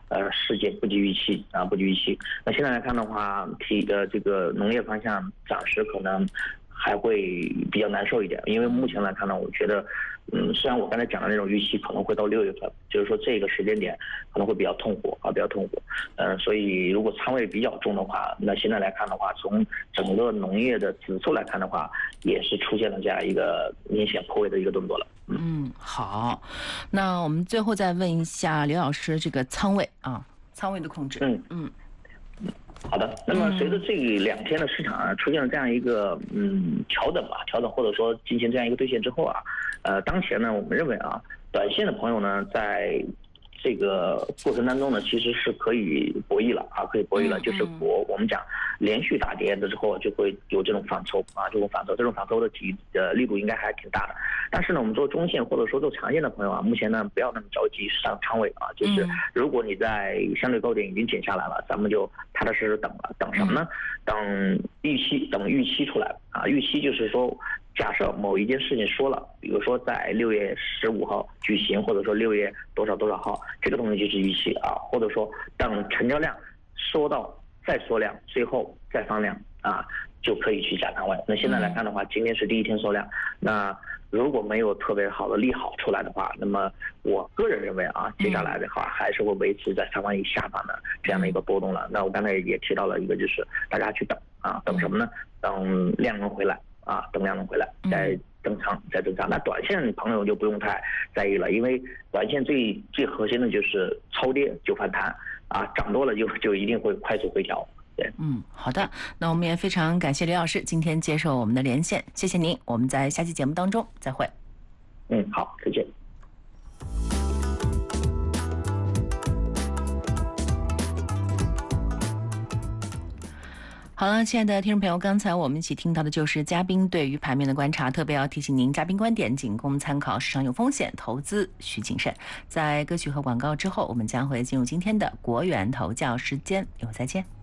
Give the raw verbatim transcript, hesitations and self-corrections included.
呃世界不及预期啊，不及预期。那现在来看的话，提呃这个农业方向暂时可能还会比较难受一点，因为目前来看呢，我觉得。嗯，虽然我刚才讲的那种预期可能会到六月份，就是说这个时间点可能会比较痛苦啊，比较痛苦。嗯，所以如果仓位比较重的话，那现在来看的话，从整个农业的指数来看的话，也是出现了这样一个明显破位的一个动作了。 嗯, 嗯，好，那我们最后再问一下刘老师这个仓位啊，仓位的控制。 嗯嗯。好的，那么随着这两天的市场啊出现了这样一个嗯调整吧，调整或者说进行这样一个兑现之后啊，呃，当前呢，我们认为啊，短线的朋友呢，在这个过程当中呢，其实是可以博弈了啊，可以博弈了，就是博我们讲连续大跌的之后就会有这种反抽啊，这种反抽，这种反抽的体呃力度应该还挺大的。但是呢，我们做中线或者说做长线的朋友啊，目前呢不要那么着急上仓位啊，就是如果你在相对高点已经减下来了，咱们就踏踏实实等了，等什么呢？等预期，等预期出来啊，预期就是说。假设某一件事情说了，比如说在六月十五号举行，或者说六月多少多少号，这个东西就是预期啊，或者说等成交量说到再缩量，最后再放量啊，就可以去加仓位。那现在来看的话，今天是第一天缩量，那如果没有特别好的利好出来的话，那么我个人认为啊，接下来的话还是会维持在三万亿下方的这样的一个波动了。那我刚才也提到了一个，就是大家去等啊，等什么呢？等量能回来。啊，等量能回来，再增仓，再增仓。那短线朋友就不用太在意了，因为短线最最核心的就是超跌就反弹啊，涨多了就就一定会快速回调。对， 嗯，好的，那我们也非常感谢刘老师今天接受我们的连线，谢谢您，我们在下期节目当中再会。 嗯，好，再见。 好了，亲爱的听众朋友，刚才我们一起听到的就是嘉宾对于盘面的观察，特别要提醒您，嘉宾观点仅供参考，市场有风险，投资需谨慎。在歌曲和广告之后，我们将会进入今天的国元头教时间，以后再见。